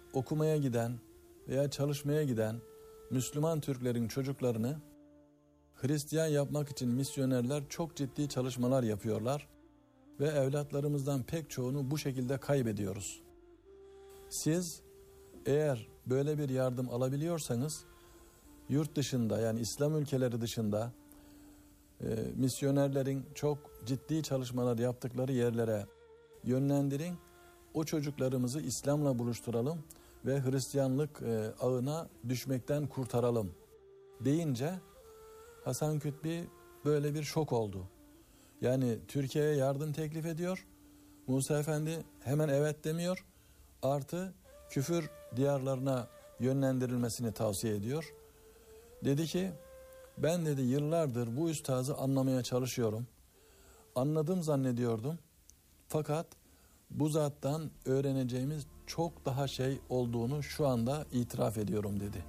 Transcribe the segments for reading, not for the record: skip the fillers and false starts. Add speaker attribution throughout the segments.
Speaker 1: okumaya giden veya çalışmaya giden Müslüman Türklerin çocuklarını Hristiyan yapmak için misyonerler çok ciddi çalışmalar yapıyorlar ve evlatlarımızdan pek çoğunu bu şekilde kaybediyoruz. Siz eğer böyle bir yardım alabiliyorsanız yurt dışında, yani İslam ülkeleri dışında misyonerlerin çok ciddi çalışmalar yaptıkları yerlere yönlendirin. O çocuklarımızı İslam'la buluşturalım ve Hristiyanlık ağına düşmekten kurtaralım deyince Hasan Kütbi böyle bir şok oldu. Yani Türkiye'ye yardım teklif ediyor. Musa Efendi hemen evet demiyor. Artı küfür diyarlarına yönlendirilmesini tavsiye ediyor. Dedi ki ben dedi yıllardır bu üstazı anlamaya çalışıyorum. Anladım zannediyordum. Fakat bu zattan öğreneceğimiz çok daha şey olduğunu şu anda itiraf ediyorum dedi.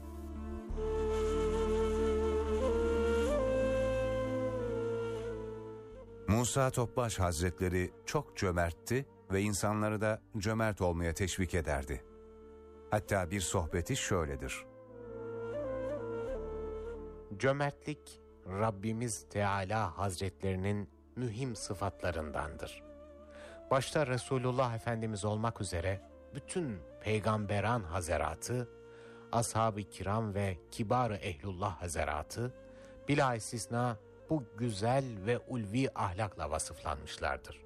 Speaker 2: Musa Topbaş Hazretleri çok cömertti ve insanları da cömert olmaya teşvik ederdi. Hatta bir sohbeti şöyledir.
Speaker 3: Cömertlik Rabbimiz Teala Hazretlerinin mühim sıfatlarındandır. Başta Resulullah Efendimiz olmak üzere bütün peygamberan hazaratı, ashab-ı kiram ve kibar-ı ehlullah hazaratı bila istisna bu güzel ve ulvi ahlakla vasıflanmışlardır.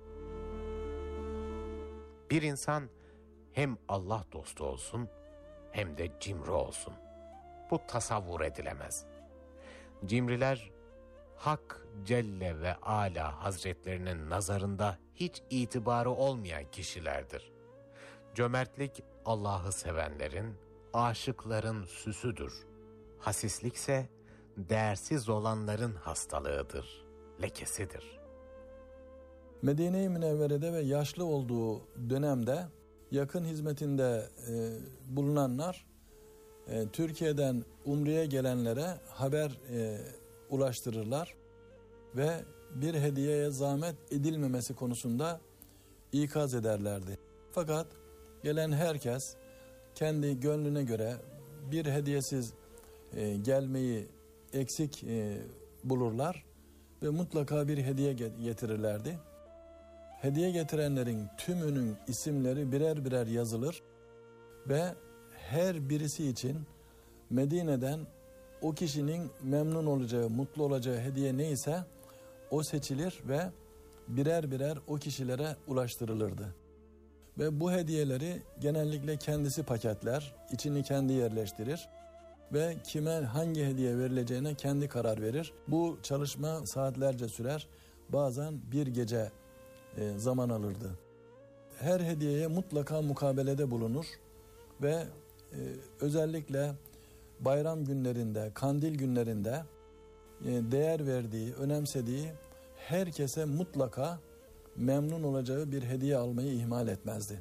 Speaker 3: Bir insan hem Allah dostu olsun hem de cimri olsun. Bu tasavvur edilemez. Cimriler Hak Celle ve Ala Hazretlerinin nazarında hiç itibarı olmayan kişilerdir. Cömertlik Allah'ı sevenlerin, aşıkların süsüdür. Hasislikse değersiz olanların hastalığıdır, lekesidir.
Speaker 1: Medine-i Münevvere'de ve yaşlı olduğu dönemde yakın hizmetinde bulunanlar Türkiye'den Umre'ye gelenlere haber ulaştırırlar ve bir hediyeye zahmet edilmemesi konusunda ikaz ederlerdi. Fakat gelen herkes kendi gönlüne göre bir hediyesiz gelmeyi eksik bulurlar ve mutlaka bir hediye getirirlerdi. Hediye getirenlerin tümünün isimleri birer birer yazılır ve her birisi için Medine'den o kişinin memnun olacağı, mutlu olacağı hediye neyse o seçilir ve birer birer o kişilere ulaştırılırdı. Ve bu hediyeleri genellikle kendisi paketler, içini kendi yerleştirir ve kime hangi hediye verileceğine kendi karar verir. Bu çalışma saatlerce sürer, bazen bir gece zaman alırdı. Her hediyeye mutlaka mukabelede bulunur ve özellikle bayram günlerinde, kandil günlerinde değer verdiği, önemsediği herkese mutlaka memnun olacağı bir hediye almayı ihmal etmezdi.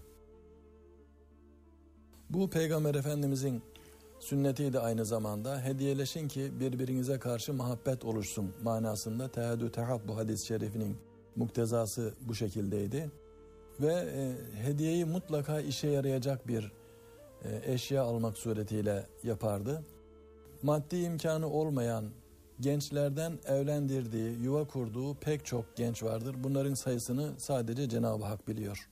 Speaker 1: Bu Peygamber Efendimizin sünnetiydi aynı zamanda. Hediyeleşin ki birbirinize karşı muhabbet oluşsun manasında tehadü tehabbu hadis-i şerifinin muktezası bu şekildeydi. Ve hediyeyi mutlaka işe yarayacak bir eşya almak suretiyle yapardı. Maddi imkanı olmayan gençlerden evlendirdiği, yuva kurduğu pek çok genç vardır. Bunların sayısını sadece Cenab-ı Hak biliyor.